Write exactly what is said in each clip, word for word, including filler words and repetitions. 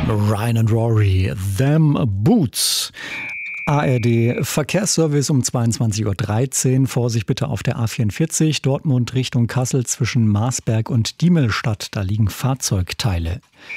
Ryan and Rory, Them Boots. A R D Verkehrsservice um zweiundzwanzig Uhr dreizehn. Vorsicht bitte auf der A vierundvierzig, Dortmund Richtung Kassel zwischen Marsberg und Diemelstadt. Da liegen Fahrzeugteile.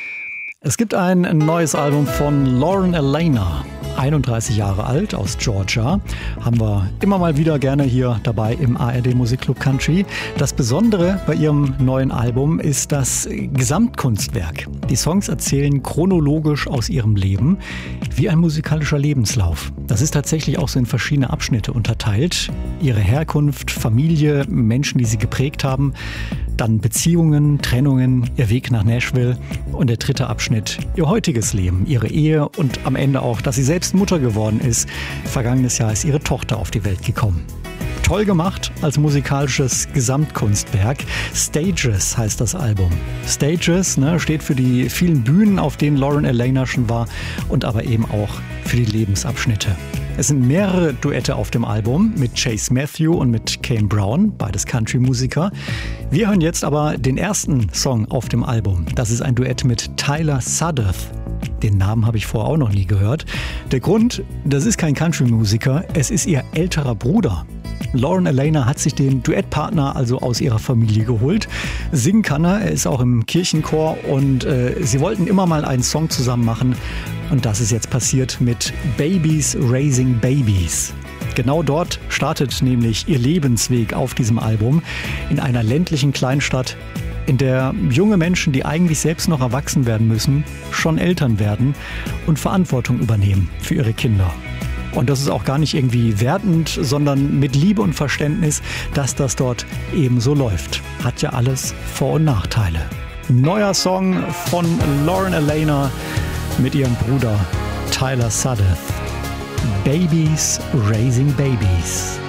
Es gibt ein neues Album von Lauren Alaina, einunddreißig Jahre alt, aus Georgia. Haben wir immer mal wieder gerne hier dabei im A R D Musikclub Country. Das Besondere bei ihrem neuen Album ist das Gesamtkunstwerk. Die Songs erzählen chronologisch aus ihrem Leben, wie ein musikalischer Lebenslauf. Das ist tatsächlich auch so in verschiedene Abschnitte unterteilt. Ihre Herkunft, Familie, Menschen, die sie geprägt haben. Dann Beziehungen, Trennungen, ihr Weg nach Nashville und der dritte Abschnitt, ihr heutiges Leben, ihre Ehe und am Ende auch, dass sie selbst Mutter geworden ist. Vergangenes Jahr ist ihre Tochter auf die Welt gekommen. Toll gemacht als musikalisches Gesamtkunstwerk. Stages heißt das Album. Stages, ne, steht für die vielen Bühnen, auf denen Lauren Alaina schon war und aber eben auch für die Lebensabschnitte. Es sind mehrere Duette auf dem Album mit Chase Matthew und mit Kane Brown, beides Country-Musiker. Wir hören jetzt aber den ersten Song auf dem Album. Das ist ein Duett mit Tyler Suddeth. Den Namen habe ich vorher auch noch nie gehört. Der Grund, das ist kein Country-Musiker, es ist ihr älterer Bruder. Lauren Alaina hat sich den Duettpartner also aus ihrer Familie geholt. Singen kann er, er ist auch im Kirchenchor und äh, sie wollten immer mal einen Song zusammen machen. Und das ist jetzt passiert mit Babies Raising Babies. Genau dort startet nämlich ihr Lebensweg auf diesem Album, in einer ländlichen Kleinstadt, in der junge Menschen, die eigentlich selbst noch erwachsen werden müssen, schon Eltern werden und Verantwortung übernehmen für ihre Kinder. Und das ist auch gar nicht irgendwie wertend, sondern mit Liebe und Verständnis, dass das dort eben so läuft. Hat ja alles Vor- und Nachteile. Neuer Song von Lauren Alaina mit ihrem Bruder Tyler Suddeth. Babies Raising Babies.